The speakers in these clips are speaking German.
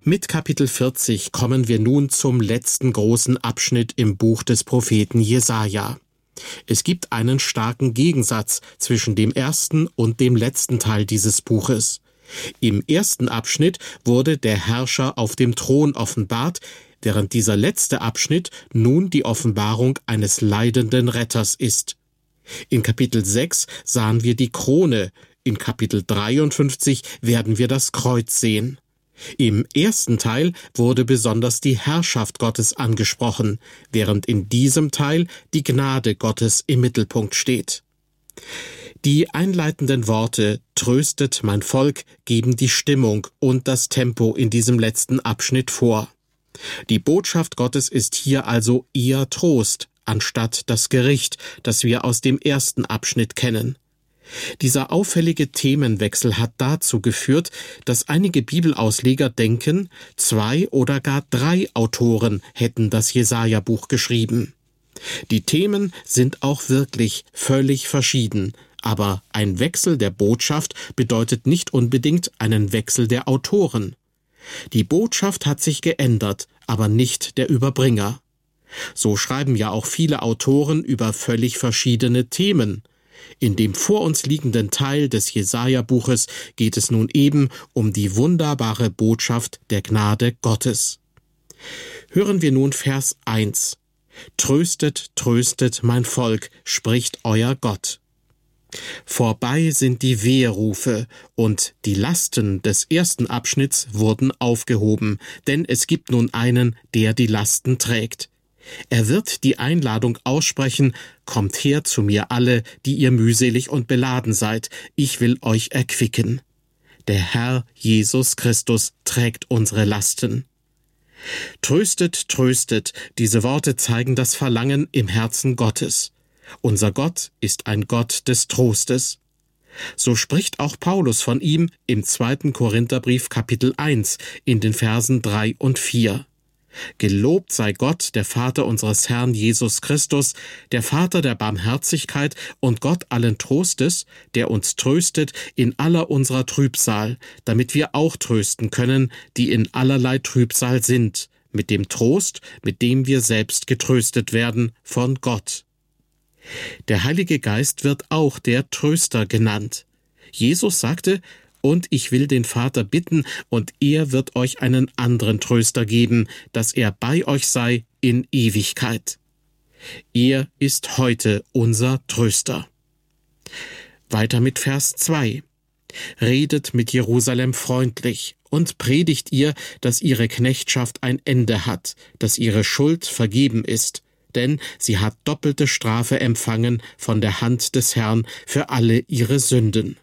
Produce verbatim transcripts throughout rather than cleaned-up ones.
Mit Kapitel vierzig kommen wir nun zum letzten großen Abschnitt im Buch des Propheten Jesaja. Es gibt einen starken Gegensatz zwischen dem ersten und dem letzten Teil dieses Buches. Im ersten Abschnitt wurde der Herrscher auf dem Thron offenbart, während dieser letzte Abschnitt nun die Offenbarung eines leidenden Retters ist. In Kapitel sechs sahen wir die Krone, in Kapitel dreiundfünfzig werden wir das Kreuz sehen. Im ersten Teil wurde besonders die Herrschaft Gottes angesprochen, während in diesem Teil die Gnade Gottes im Mittelpunkt steht. Die einleitenden Worte »Tröstet mein Volk« geben die Stimmung und das Tempo in diesem letzten Abschnitt vor. Die Botschaft Gottes ist hier also eher Trost, anstatt das Gericht, das wir aus dem ersten Abschnitt kennen. Dieser auffällige Themenwechsel hat dazu geführt, dass einige Bibelausleger denken, zwei oder gar drei Autoren hätten das Jesaja-Buch geschrieben. Die Themen sind auch wirklich völlig verschieden, aber ein Wechsel der Botschaft bedeutet nicht unbedingt einen Wechsel der Autoren. Die Botschaft hat sich geändert, aber nicht der Überbringer. So schreiben ja auch viele Autoren über völlig verschiedene Themen. In dem vor uns liegenden Teil des Jesaja-Buches geht es nun eben um die wunderbare Botschaft der Gnade Gottes. Hören wir nun Vers eins. Tröstet, tröstet mein Volk, spricht euer Gott. Vorbei sind die Weherufe und die Lasten des ersten Abschnitts wurden aufgehoben, denn es gibt nun einen, der die Lasten trägt. Er wird die Einladung aussprechen, kommt her zu mir alle, die ihr mühselig und beladen seid, ich will euch erquicken. Der Herr Jesus Christus trägt unsere Lasten. Tröstet, tröstet, diese Worte zeigen das Verlangen im Herzen Gottes. Unser Gott ist ein Gott des Trostes. So spricht auch Paulus von ihm im zweiten Korintherbrief Kapitel eins in den Versen drei und vier. Gelobt sei Gott, der Vater unseres Herrn Jesus Christus, der Vater der Barmherzigkeit und Gott allen Trostes, der uns tröstet in aller unserer Trübsal, damit wir auch trösten können, die in allerlei Trübsal sind, mit dem Trost, mit dem wir selbst getröstet werden von Gott. Der Heilige Geist wird auch der Tröster genannt. Jesus sagte, und ich will den Vater bitten, und er wird euch einen anderen Tröster geben, dass er bei euch sei in Ewigkeit. Er ist heute unser Tröster. Weiter mit Vers zwei. Redet mit Jerusalem freundlich und predigt ihr, dass ihre Knechtschaft ein Ende hat, dass ihre Schuld vergeben ist, denn sie hat doppelte Strafe empfangen von der Hand des Herrn für alle ihre Sünden.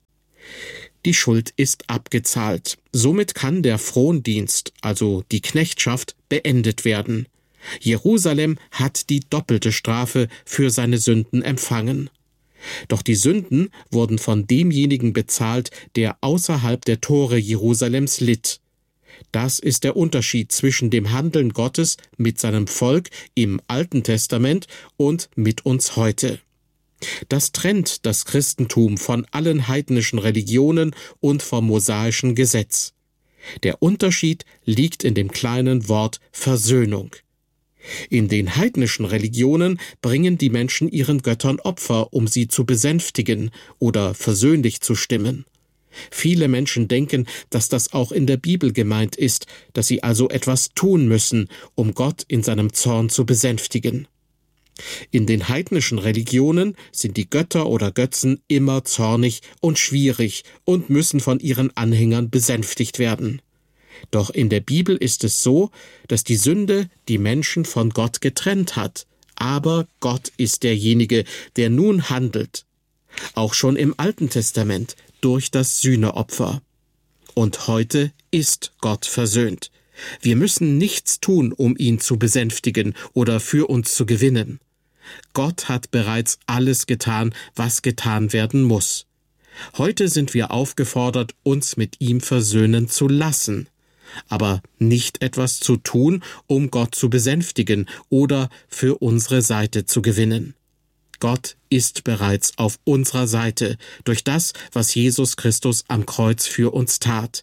Die Schuld ist abgezahlt. Somit kann der Frondienst, also die Knechtschaft, beendet werden. Jerusalem hat die doppelte Strafe für seine Sünden empfangen. Doch die Sünden wurden von demjenigen bezahlt, der außerhalb der Tore Jerusalems litt. Das ist der Unterschied zwischen dem Handeln Gottes mit seinem Volk im Alten Testament und mit uns heute. Das trennt das Christentum von allen heidnischen Religionen und vom mosaischen Gesetz. Der Unterschied liegt in dem kleinen Wort Versöhnung. In den heidnischen Religionen bringen die Menschen ihren Göttern Opfer, um sie zu besänftigen oder versöhnlich zu stimmen. Viele Menschen denken, dass das auch in der Bibel gemeint ist, dass sie also etwas tun müssen, um Gott in seinem Zorn zu besänftigen. In den heidnischen Religionen sind die Götter oder Götzen immer zornig und schwierig und müssen von ihren Anhängern besänftigt werden. Doch in der Bibel ist es so, dass die Sünde die Menschen von Gott getrennt hat, aber Gott ist derjenige, der nun handelt. Auch schon im Alten Testament durch das Sühneopfer. Und heute ist Gott versöhnt. Wir müssen nichts tun, um ihn zu besänftigen oder für uns zu gewinnen. Gott hat bereits alles getan, was getan werden muss. Heute sind wir aufgefordert, uns mit ihm versöhnen zu lassen, aber nicht etwas zu tun, um Gott zu besänftigen oder für unsere Seite zu gewinnen. Gott ist bereits auf unserer Seite durch das, was Jesus Christus am Kreuz für uns tat.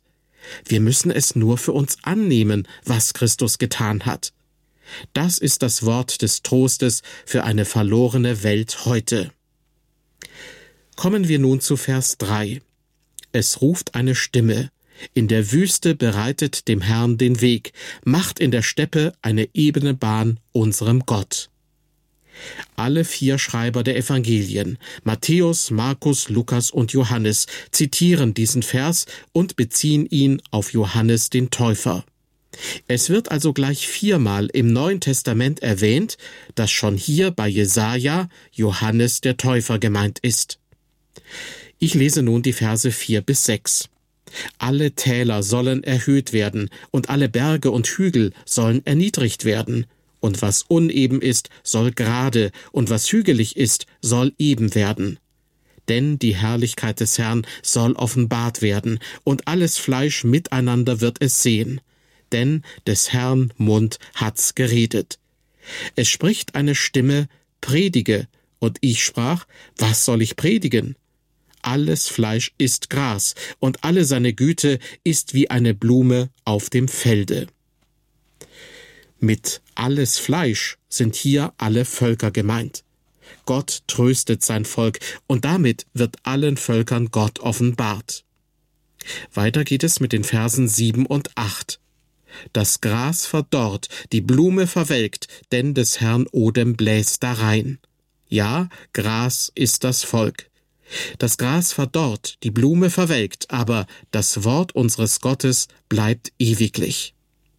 Wir müssen es nur für uns annehmen, was Christus getan hat. Das ist das Wort des Trostes für eine verlorene Welt heute. Kommen wir nun zu Vers drei. Es ruft eine Stimme: In der Wüste bereitet dem Herrn den Weg, macht in der Steppe eine ebene Bahn unserem Gott. Alle vier Schreiber der Evangelien, Matthäus, Markus, Lukas und Johannes, zitieren diesen Vers und beziehen ihn auf Johannes den Täufer. Es wird also gleich viermal im Neuen Testament erwähnt, dass schon hier bei Jesaja Johannes der Täufer gemeint ist. Ich lese nun die Verse vier bis sechs. Alle Täler sollen erhöht werden, und alle Berge und Hügel sollen erniedrigt werden. Und was uneben ist, soll gerade, und was hügelig ist, soll eben werden. Denn die Herrlichkeit des Herrn soll offenbart werden, und alles Fleisch miteinander wird es sehen. Denn des Herrn Mund hat's geredet. Es spricht eine Stimme: Predige. Und ich sprach: Was soll ich predigen? Alles Fleisch ist Gras, und alle seine Güte ist wie eine Blume auf dem Felde. Mit alles Fleisch sind hier alle Völker gemeint. Gott tröstet sein Volk, und damit wird allen Völkern Gott offenbart. Weiter geht es mit den Versen sieben und acht. Das Gras verdorrt, die Blume verwelkt, denn des Herrn Odem bläst darein. Ja, Gras ist das Volk. Das Gras verdorrt, die Blume verwelkt, aber das Wort unseres Gottes bleibt ewiglich.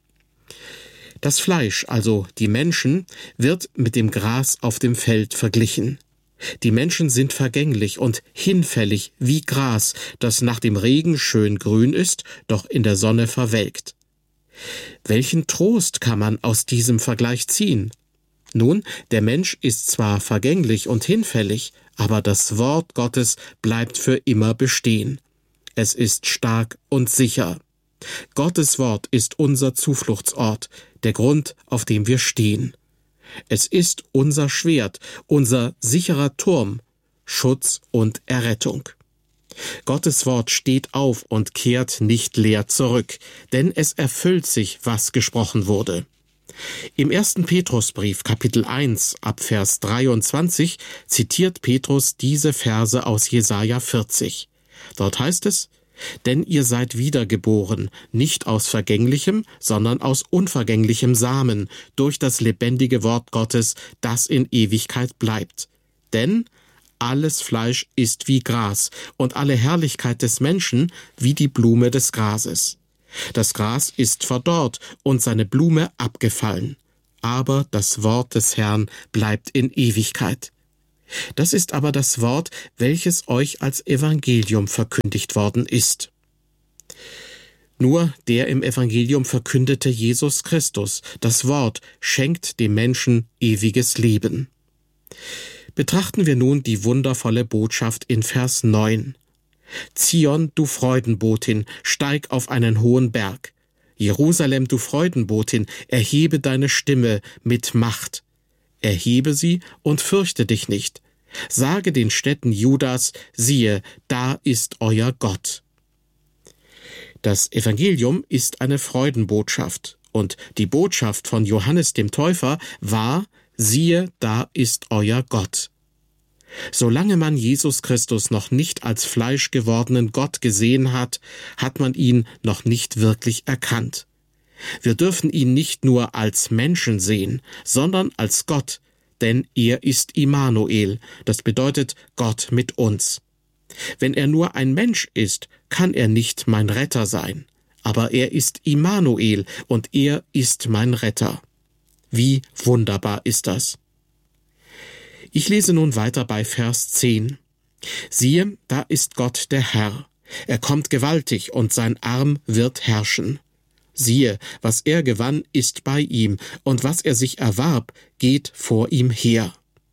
Das Fleisch, also die Menschen, wird mit dem Gras auf dem Feld verglichen. Die Menschen sind vergänglich und hinfällig wie Gras, das nach dem Regen schön grün ist, doch in der Sonne verwelkt. Welchen Trost kann man aus diesem Vergleich ziehen? Nun, der Mensch ist zwar vergänglich und hinfällig, aber das Wort Gottes bleibt für immer bestehen. Es ist stark und sicher. Gottes Wort ist unser Zufluchtsort, der Grund, auf dem wir stehen. Es ist unser Schwert, unser sicherer Turm, Schutz und Errettung. Gottes Wort steht auf und kehrt nicht leer zurück, denn es erfüllt sich, was gesprochen wurde. Im ersten Petrusbrief, Kapitel eins, ab Vers dreiundzwanzig, zitiert Petrus diese Verse aus Jesaja vierzig. Dort heißt es: Denn ihr seid wiedergeboren, nicht aus vergänglichem, sondern aus unvergänglichem Samen, durch das lebendige Wort Gottes, das in Ewigkeit bleibt. Denn alles Fleisch ist wie Gras, und alle Herrlichkeit des Menschen wie die Blume des Grases. Das Gras ist verdorrt und seine Blume abgefallen, aber das Wort des Herrn bleibt in Ewigkeit. Das ist aber das Wort, welches euch als Evangelium verkündigt worden ist. Nur der im Evangelium verkündete Jesus Christus, das Wort, schenkt dem Menschen ewiges Leben. Betrachten wir nun die wundervolle Botschaft in Vers neun. Zion, du Freudenbotin, steig auf einen hohen Berg. Jerusalem, du Freudenbotin, erhebe deine Stimme mit Macht. Erhebe sie und fürchte dich nicht. Sage den Städten Judas, siehe, da ist euer Gott. Das Evangelium ist eine Freudenbotschaft, und die Botschaft von Johannes dem Täufer war: Siehe, da ist euer Gott. Solange man Jesus Christus noch nicht als fleischgewordenen Gott gesehen hat, hat man ihn noch nicht wirklich erkannt. Wir dürfen ihn nicht nur als Menschen sehen, sondern als Gott, denn er ist Immanuel, das bedeutet Gott mit uns. Wenn er nur ein Mensch ist, kann er nicht mein Retter sein, aber er ist Immanuel und er ist mein Retter. Wie wunderbar ist das! Ich lese nun weiter bei Vers zehn. Siehe, da ist Gott der Herr. Er kommt gewaltig, und sein Arm wird herrschen. Siehe, was er gewann, ist bei ihm, und was er sich erwarb, geht vor ihm her.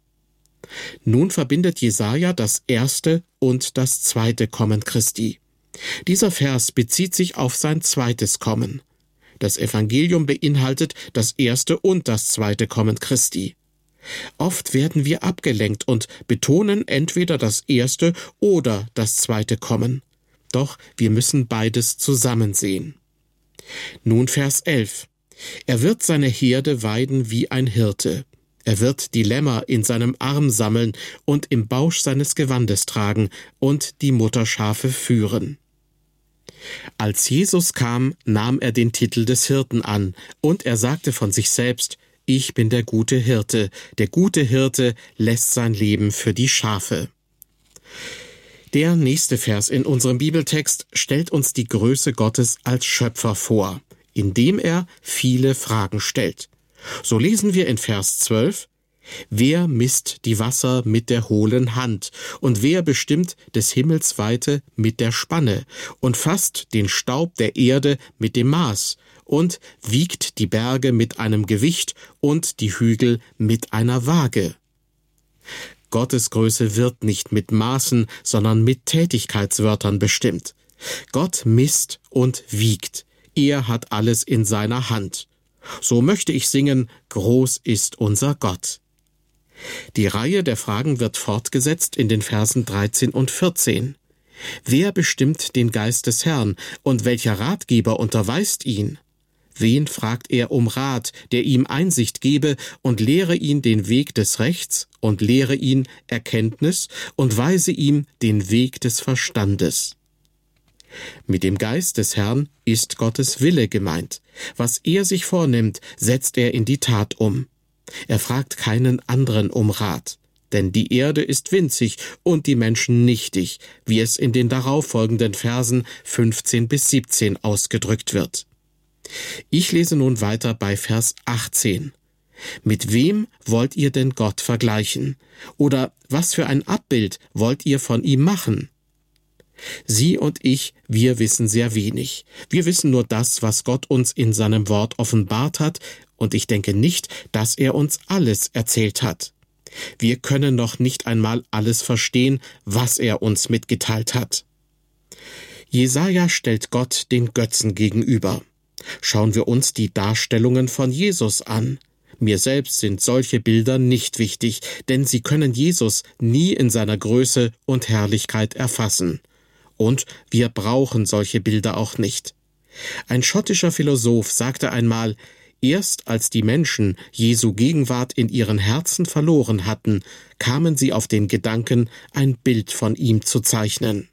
Nun verbindet Jesaja das erste und das zweite Kommen Christi. Dieser Vers bezieht sich auf sein zweites Kommen. Das Evangelium beinhaltet das erste und das zweite Kommen Christi. Oft werden wir abgelenkt und betonen entweder das erste oder das zweite Kommen. Doch wir müssen beides zusammen sehen. Nun Vers elf. Er wird seine Herde weiden wie ein Hirte. Er wird die Lämmer in seinem Arm sammeln und im Bausch seines Gewandes tragen und die Mutterschafe führen. Als Jesus kam, nahm er den Titel des Hirten an, und er sagte von sich selbst: Ich bin der gute Hirte. Der gute Hirte lässt sein Leben für die Schafe. Der nächste Vers in unserem Bibeltext stellt uns die Größe Gottes als Schöpfer vor, indem er viele Fragen stellt. So lesen wir in Vers zwölf: Wer misst die Wasser mit der hohlen Hand, und wer bestimmt des Himmels Weite mit der Spanne, und fasst den Staub der Erde mit dem Maß, und wiegt die Berge mit einem Gewicht und die Hügel mit einer Waage? Gottes Größe wird nicht mit Maßen, sondern mit Tätigkeitswörtern bestimmt. Gott misst und wiegt. Er hat alles in seiner Hand. So möchte ich singen: Groß ist unser Gott. Die Reihe der Fragen wird fortgesetzt in den Versen dreizehn und vierzehn. Wer bestimmt den Geist des Herrn, und welcher Ratgeber unterweist ihn? Wen fragt er um Rat, der ihm Einsicht gebe, und lehre ihn den Weg des Rechts, und lehre ihn Erkenntnis, und weise ihm den Weg des Verstandes? Mit dem Geist des Herrn ist Gottes Wille gemeint. Was er sich vornimmt, setzt er in die Tat um. Er fragt keinen anderen um Rat, denn die Erde ist winzig und die Menschen nichtig, wie es in den darauffolgenden Versen fünfzehn bis siebzehn ausgedrückt wird. Ich lese nun weiter bei Vers achtzehn. Mit wem wollt ihr denn Gott vergleichen? Oder was für ein Abbild wollt ihr von ihm machen? Sie und ich, wir wissen sehr wenig. Wir wissen nur das, was Gott uns in seinem Wort offenbart hat, und ich denke nicht, dass er uns alles erzählt hat. Wir können noch nicht einmal alles verstehen, was er uns mitgeteilt hat. Jesaja stellt Gott den Götzen gegenüber. Schauen wir uns die Darstellungen von Jesus an. Mir selbst sind solche Bilder nicht wichtig, denn sie können Jesus nie in seiner Größe und Herrlichkeit erfassen. Und wir brauchen solche Bilder auch nicht. Ein schottischer Philosoph sagte einmal: Erst als die Menschen Jesu Gegenwart in ihren Herzen verloren hatten, kamen sie auf den Gedanken, ein Bild von ihm zu zeichnen.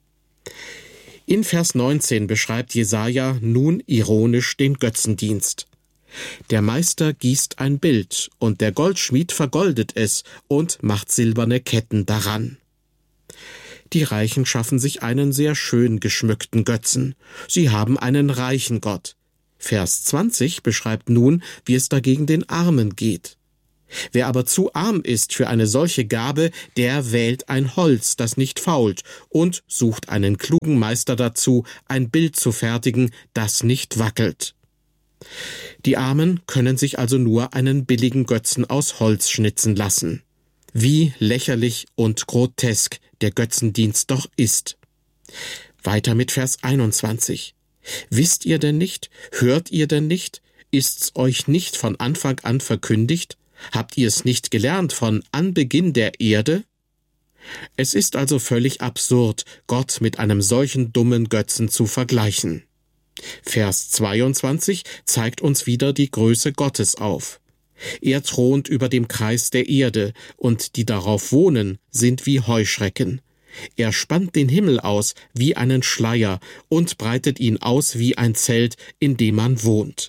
In Vers neunzehn beschreibt Jesaja nun ironisch den Götzendienst. Der Meister gießt ein Bild, und der Goldschmied vergoldet es und macht silberne Ketten daran. Die Reichen schaffen sich einen sehr schön geschmückten Götzen. Sie haben einen reichen Gott. Vers zwanzig beschreibt nun, wie es dagegen den Armen geht. Wer aber zu arm ist für eine solche Gabe, der wählt ein Holz, das nicht fault, und sucht einen klugen Meister dazu, ein Bild zu fertigen, das nicht wackelt. Die Armen können sich also nur einen billigen Götzen aus Holz schnitzen lassen. Wie lächerlich und grotesk der Götzendienst doch ist. Weiter mit Vers einundzwanzig. Wisst ihr denn nicht? Hört ihr denn nicht? Ist's euch nicht von Anfang an verkündigt? Habt ihr es nicht gelernt von Anbeginn der Erde? Es ist also völlig absurd, Gott mit einem solchen dummen Götzen zu vergleichen. Vers zweiundzwanzig zeigt uns wieder die Größe Gottes auf. Er thront über dem Kreis der Erde, und die darauf wohnen, sind wie Heuschrecken. Er spannt den Himmel aus wie einen Schleier und breitet ihn aus wie ein Zelt, in dem man wohnt.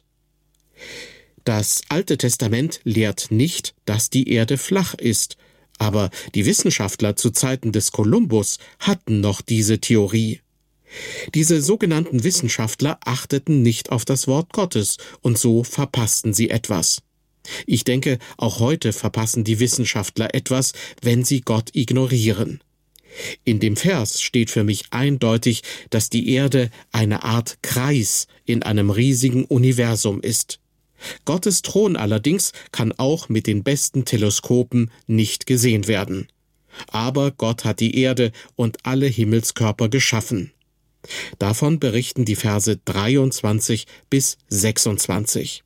Das Alte Testament lehrt nicht, dass die Erde flach ist, aber die Wissenschaftler zu Zeiten des Kolumbus hatten noch diese Theorie. Diese sogenannten Wissenschaftler achteten nicht auf das Wort Gottes, und so verpassten sie etwas. Ich denke, auch heute verpassen die Wissenschaftler etwas, wenn sie Gott ignorieren. In dem Vers steht für mich eindeutig, dass die Erde eine Art Kreis in einem riesigen Universum ist. Gottes Thron allerdings kann auch mit den besten Teleskopen nicht gesehen werden. Aber Gott hat die Erde und alle Himmelskörper geschaffen. Davon berichten die Verse dreiundzwanzig bis sechsundzwanzig.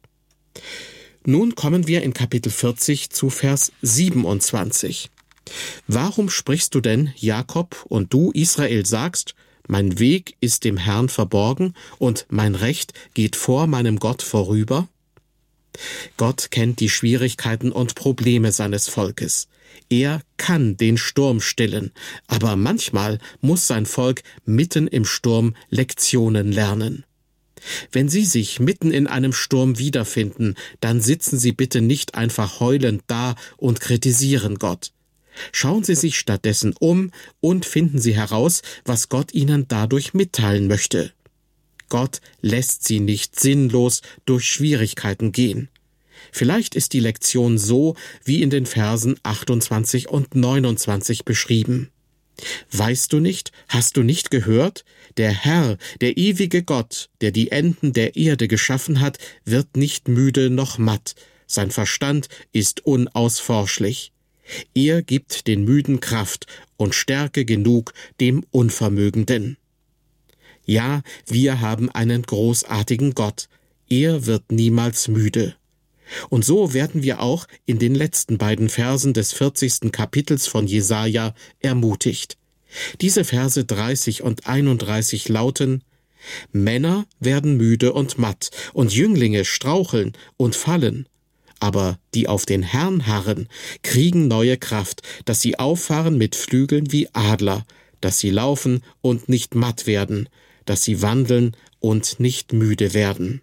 Nun kommen wir in Kapitel vierzig zu Vers siebenundzwanzig. Warum sprichst du denn, Jakob, und du, Israel, sagst, mein Weg ist dem Herrn verborgen und mein Recht geht vor meinem Gott vorüber? Gott kennt die Schwierigkeiten und Probleme seines Volkes. Er kann den Sturm stillen, aber manchmal muss sein Volk mitten im Sturm Lektionen lernen. Wenn Sie sich mitten in einem Sturm wiederfinden, dann sitzen Sie bitte nicht einfach heulend da und kritisieren Gott. Schauen Sie sich stattdessen um und finden Sie heraus, was Gott Ihnen dadurch mitteilen möchte. Gott lässt Sie nicht sinnlos durch Schwierigkeiten gehen. Vielleicht ist die Lektion so wie in den Versen achtundzwanzig und neunundzwanzig beschrieben. Weißt du nicht, hast du nicht gehört? Der Herr, der ewige Gott, der die Enden der Erde geschaffen hat, wird nicht müde noch matt. Sein Verstand ist unausforschlich. Er gibt den Müden Kraft und Stärke genug dem Unvermögenden. Ja, wir haben einen großartigen Gott. Er wird niemals müde. Und so werden wir auch in den letzten beiden Versen des vierzigsten Kapitels von Jesaja ermutigt. Diese Verse dreißig und einunddreißig lauten: Männer werden müde und matt, und Jünglinge straucheln und fallen. Aber die auf den Herrn harren, kriegen neue Kraft, dass sie auffahren mit Flügeln wie Adler, dass sie laufen und nicht matt werden, dass sie wandeln und nicht müde werden.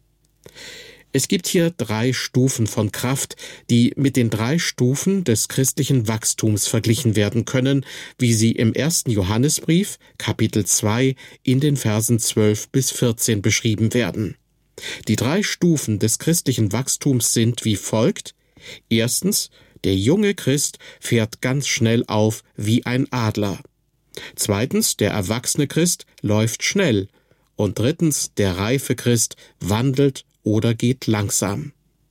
Es gibt hier drei Stufen von Kraft, die mit den drei Stufen des christlichen Wachstums verglichen werden können, wie sie im ersten Johannesbrief, Kapitel zwei, in den Versen zwölf bis vierzehn beschrieben werden. Die drei Stufen des christlichen Wachstums sind wie folgt. Erstens, der junge Christ fährt ganz schnell auf wie ein Adler. Zweitens, der erwachsene Christ läuft schnell. Und drittens, der reife Christ wandelt oder geht langsam.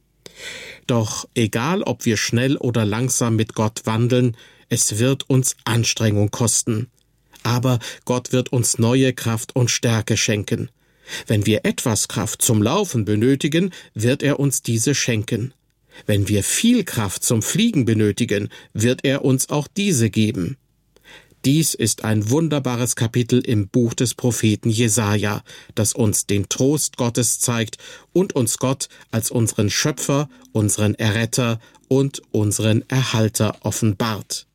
Doch egal, ob wir schnell oder langsam mit Gott wandeln, es wird uns Anstrengung kosten. Aber Gott wird uns neue Kraft und Stärke schenken. Wenn wir etwas Kraft zum Laufen benötigen, wird er uns diese schenken. Wenn wir viel Kraft zum Fliegen benötigen, wird er uns auch diese geben. Dies ist ein wunderbares Kapitel im Buch des Propheten Jesaja, das uns den Trost Gottes zeigt und uns Gott als unseren Schöpfer, unseren Erretter und unseren Erhalter offenbart.